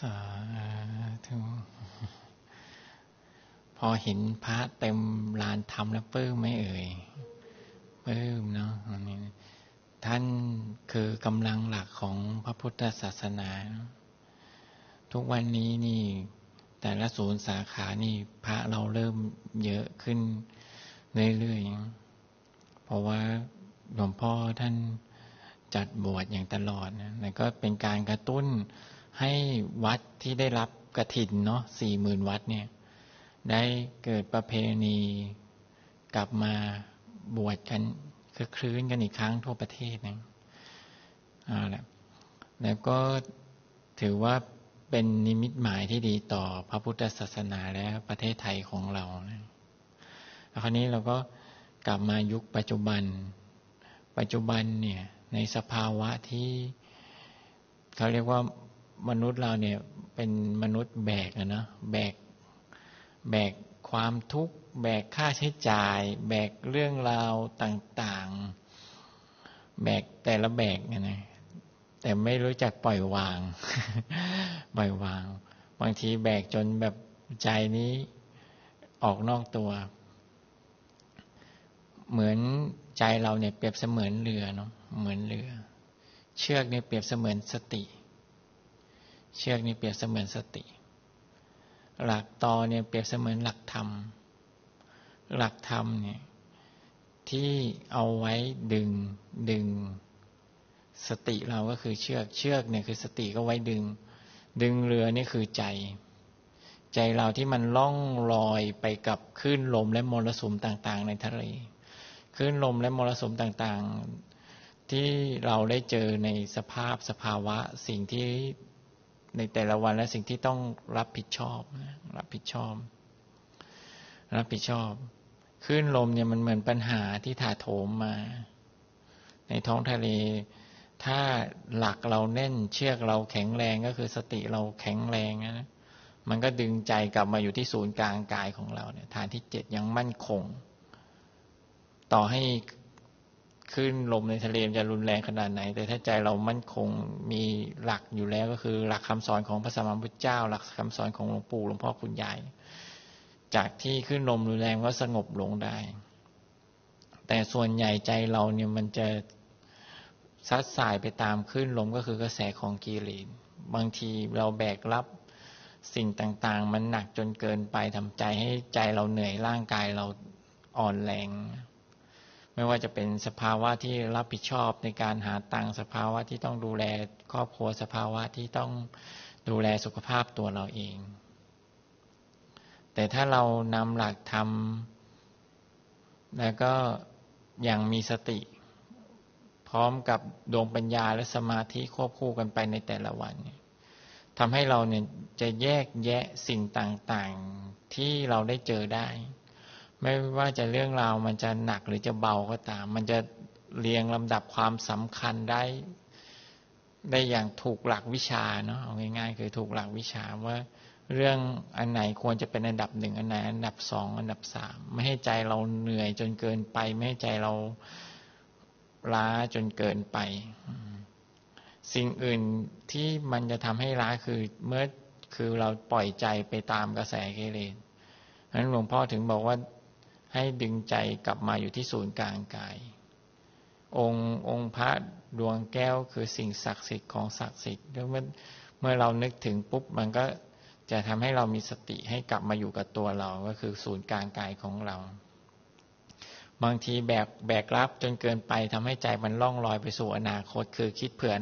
าธุพอเห็นพระเต็มลานธรรมแล้วปลื้มไหมเอ่ยปลื้มเนาะท่านคือกำลังหลักของพระพุทธศาสนาทุกวันนี้นี่แต่ละศูนย์สาขานี่พระเราเริ่มเยอะขึ้นเรื่อยๆเพราะว่าหลวงพ่อท่านจัดบวชอย่างตลอดนะแล้วก็เป็นการกระตุ้นให้วัดที่ได้รับกฐินเนาะ40,000 วัดเนี่ยได้เกิดประเพณีกลับมาบวชกันคือคลื้นกันอีกครั้งทั่วประเทศนะแล้วก็ถือว่าเป็นนิมิตหมายที่ดีต่อพระพุทธศาสนาและประเทศไทยของเรานะแล้วคราวนี้เราก็กลับมายุคปัจจุบันเนี่ยในสภาวะที่เขาเรียกว่ามนุษย์เราเนี่ยเป็นมนุษย์แบกนะแบกความทุกข์แบกค่าใช้จ่ายแบกเรื่องราวต่างๆแบกแต่ละแบกนะแต่ไม่รู้จักปล่อยวาง บางทีแบกจนแบบใจนี้ออกนอกตัวเหมือนใจเราเนี่ยเปรียบเสมือนเรือเนาะเหมือนเรือเชือกเนี่ยเปรียบเสมือนสติเชือกนี่เปรียบเสมือนสติหลักตอเนี่ยเปรียบเสมือนหลักธรรมเนี่ยที่เอาไว้ดึงสติเราก็คือเชือกเนี่ยคือสติก็ไว้ดึงเรือนี่คือใจเราที่มันล่องลอยไปกับคลื่นลมและมรสุมต่างๆในทะเลคลื่นลมและมรสุมต่างๆที่เราได้เจอในสภาวะสิ่งที่ในแต่ละวันและสิ่งที่ต้องรับผิดชอบคลื่นลมเนี่ยมันเหมือนปัญหาที่ถาโถมมาในท้องทะเลถ้าหลักเราแน่นเชือกเราแข็งแรงก็คือสติเราแข็งแรงนะมันก็ดึงใจกลับมาอยู่ที่ศูนย์กลางกายของเราเนี่ยฐานที่7ยังมั่นคงต่อให้คลื่นลมในทะเลจะรุนแรงขนาดไหนแต่ถ้าใจเรามั่นคงมีหลักอยู่แล้วก็คือหลักคำสอนของพระสัมมาสัมพุทธเจ้าหลักคำสอนของหลวงปู่หลวงพ่อคุณยายจากที่คลื่นลมรุนแรงก็สงบลงได้แต่ส่วนใหญ่ใจเราเนี่ยมันจะซัดสายไปตามคลื่นลมก็คือกระแสของกิเลสบางทีเราแบกรับสิ่งต่างๆมันหนักจนเกินไปทำใจให้ใจเราเหนื่อยร่างกายเราอ่อนแรงไม่ว่าจะเป็นสภาวะที่รับผิดชอบในการหาตังค์สภาวะที่ต้องดูแลครอบครัวสภาวะที่ต้องดูแลสุขภาพตัวเราเองแต่ถ้าเรานำหลักธรรมแล้วก็อย่างมีสติพร้อมกับดวงปัญญาและสมาธิควบคู่กันไปในแต่ละวันทำให้เราเนี่ยจะแยกแยะสิ่งต่างๆที่เราได้เจอได้ไม่ว่าจะเรื่องราวมันจะหนักหรือจะเบาก็ตามมันจะเรียงลำดับความสำคัญได้อย่างถูกหลักวิชาเนาะเอาง่ายๆคือถูกหลักวิชาว่าเรื่องอันไหนควรจะเป็นอันดับ1อันไหนอันดับ2อันดับ3ไม่ให้ใจเราเหนื่อยจนเกินไปไม่ให้ใจเราล้าจนเกินไปสิ่งอื่นที่มันจะทำให้ล้าคือเราปล่อยใจไปตามกระแสกิเลสฉะนั้นหลวงพ่อถึงบอกว่าให้ดึงใจกลับมาอยู่ที่ศูนย์กลางกายองค์พระดวงแก้วคือสิ่งศักดิ์สิทธิ์ของศักดิ์สิทธิ์เมื่อเรานึกถึงปุ๊บมันก็จะทำให้เรามีสติให้กลับมาอยู่กับตัวเราก็คือศูนย์กลางกายของเราบางทีแบกรับจนเกินไปทำให้ใจมันล่องลอยไปสู่อนาคตคือคิดเผื่อ